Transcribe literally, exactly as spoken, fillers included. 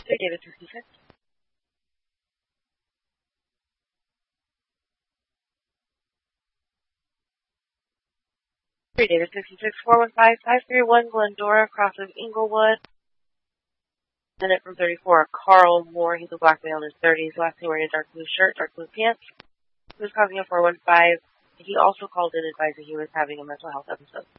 Three David sixty-six. Three David sixty-six, four one five, five three one Glendora, crosses Inglewood. Minute from thirty-four, Carl Moore. He's a black male in his thirties. Last name wearing a dark blue shirt, dark blue pants. He was causing a four one five. He also called in advising he was having a mental health episode.